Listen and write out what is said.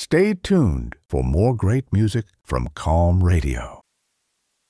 Stay tuned for more great music from Calm Radio.